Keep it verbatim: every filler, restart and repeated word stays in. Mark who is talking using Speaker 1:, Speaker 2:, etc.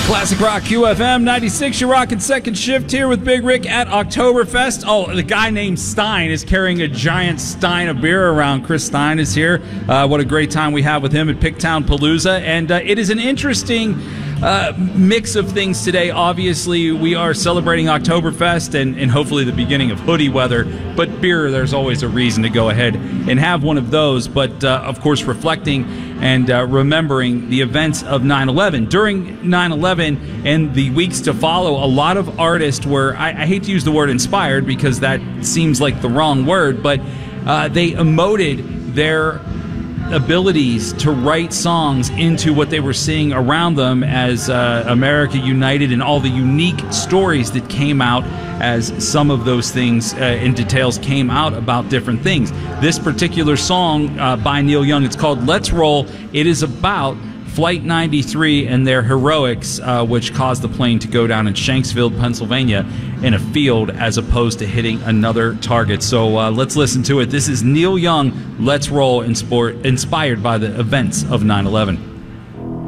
Speaker 1: Classic Rock Q F M ninety-six, you're rocking second shift here with Big Rick at Oktoberfest. Oh, the guy named Stein is carrying a giant stein of beer around. Chris Stein is here. Uh, what a great time we have with him at Picktown Palooza. And uh, it is an interesting uh, mix of things today. Obviously, we are celebrating Oktoberfest and, and hopefully the beginning of hoodie weather. But beer, there's always a reason to go ahead and have one of those. But, uh, of course, reflecting and uh, remembering the events of nine eleven. During nine eleven and the weeks to follow, a lot of artists were, I, I hate to use the word inspired because that seems like the wrong word, but uh, they emoted their abilities to write songs into what they were seeing around them as uh, America united and all the unique stories that came out as some of those things uh, and details came out about different things. This particular song uh, by Neil Young, it's called Let's Roll. It is about Flight ninety-three and their heroics, uh, which caused the plane to go down in Shanksville, Pennsylvania, in a field as opposed to hitting another target. So uh, let's listen to it. This is Neil Young, Let's Roll, in sport, inspired by the events of nine eleven.